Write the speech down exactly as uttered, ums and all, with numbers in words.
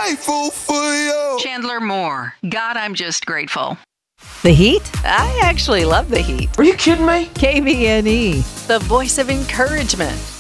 grateful for you. Chandler Moore. God, I'm just grateful. The Heat? I actually love the Heat. Are you kidding me? K V N E. The voice of encouragement.